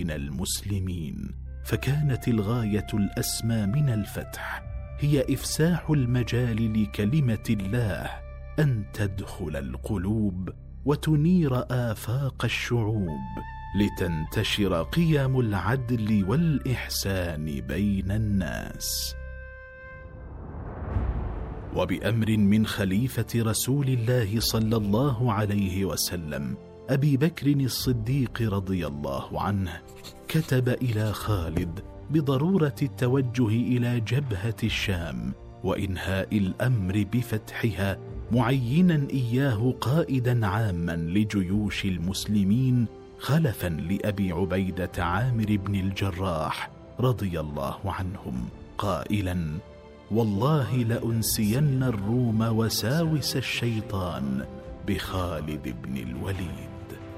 من المسلمين، فكانت الغاية الأسمى من الفتح هي إفساح المجال لكلمة الله أن تدخل القلوب وتنير آفاق الشعوب، لتنتشر قيم العدل والإحسان بين الناس. وبأمر من خليفة رسول الله صلى الله عليه وسلم أبي بكر الصديق رضي الله عنه، كتب إلى خالد بضرورة التوجه إلى جبهة الشام وإنهاء الأمر بفتحها، معينا إياه قائدا عاما لجيوش المسلمين خلفا لأبي عبيدة عامر بن الجراح رضي الله عنهم، قائلا: والله لأنسين الروم وساوس الشيطان بخالد بن الوليد.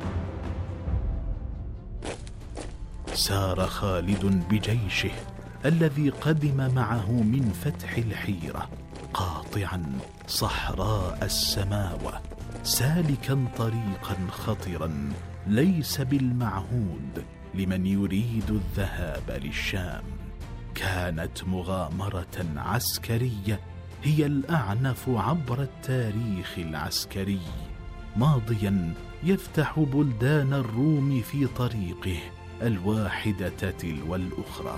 سار خالد بجيشه الذي قدم معه من فتح الحيرة قاطعا صحراء السماوة، سالكا طريقا خطرا ليس بالمعهود لمن يريد الذهاب للشام. كانت مغامرة عسكرية هي الأعنف عبر التاريخ العسكري، ماضيا يفتح بلدان الروم في طريقه الواحدة تلو الأخرى.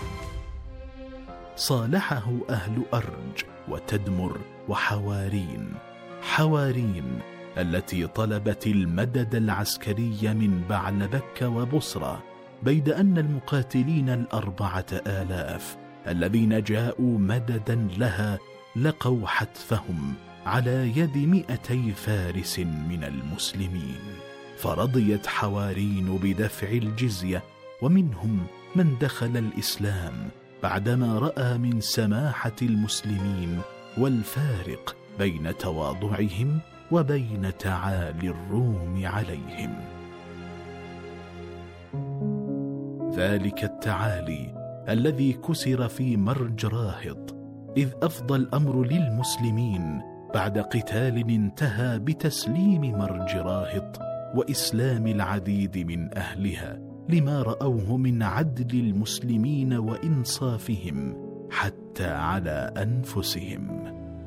صالحه أهل أرج وتدمر وحوارين التي طلبت المدد العسكري من بعلبك وبصرى، بيد أن المقاتلين 4000 الذين جاءوا مددا لها لقوا حتفهم على يد 200 فارس من المسلمين، فرضيت حوارين بدفع الجزية، ومنهم من دخل الإسلام بعدما رأى من سماحة المسلمين والفارق بين تواضعهم وبين تعالي الروم عليهم. ذلك التعالي الذي كسر في مرج راهط، إذ أفضى الأمر للمسلمين بعد قتال انتهى بتسليم مرج راهط وإسلام العديد من أهلها لما رأوه من عدل المسلمين وإنصافهم حتى على أنفسهم.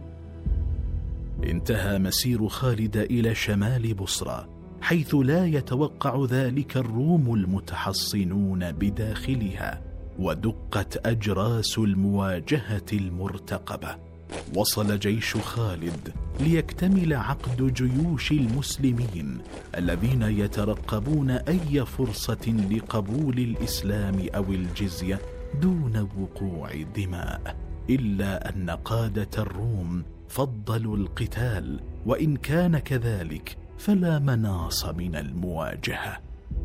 انتهى مسير خالد إلى شمال بصرى، حيث لا يتوقع ذلك الروم المتحصنون بداخلها، ودقت أجراس المواجهة المرتقبة. وصل جيش خالد ليكتمل عقد جيوش المسلمين الذين يترقبون أي فرصة لقبول الإسلام أو الجزية دون وقوع دماء، إلا أن قادة الروم فضلوا القتال، وإن كان كذلك فلا مناص من المواجهة.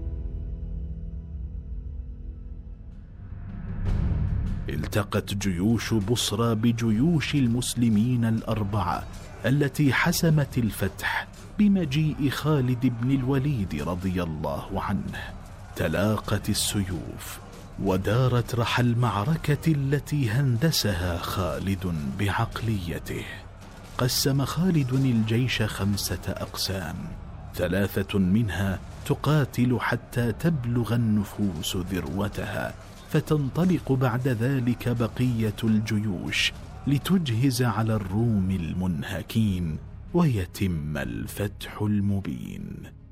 التقت جيوش بصرى بجيوش المسلمين 4 التي حسمت الفتح بمجيء خالد بن الوليد رضي الله عنه. تلاقت السيوف ودارت رحى المعركة التي هندسها خالد بعقليته. قسم خالد الجيش 5 أقسام، 3 منها تقاتل حتى تبلغ النفوس ذروتها، فتنطلق بعد ذلك بقية الجيوش لتجهز على الروم المنهكين ويتم الفتح المبين.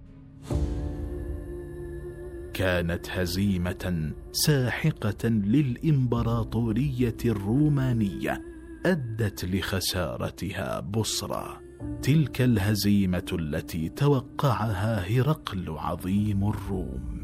كانت هزيمة ساحقة للإمبراطورية الرومانية أدت لخسارتها بصرى، تلك الهزيمة التي توقعها هرقل عظيم الروم.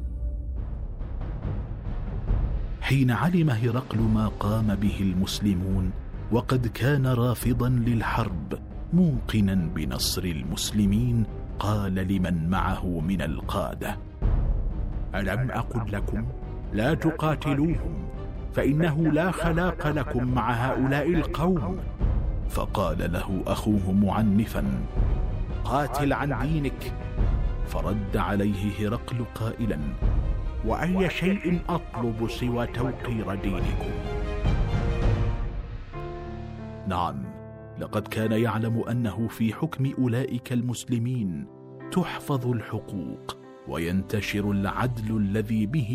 حين علم هرقل ما قام به المسلمون وقد كان رافضا للحرب موقنا بنصر المسلمين، قال لمن معه من القادة: ألم أقل لكم لا تقاتلوهم، فإنه لا خلاق لكم مع هؤلاء القوم؟ فقال له أخوه معنفا: قاتل عن دينك. فرد عليه هرقل قائلا: وأي شيء أطلب سوى توقير دينكم؟ نعم، لقد كان يعلم أنه في حكم أولئك المسلمين تحفظ الحقوق وينتشر العدل الذي به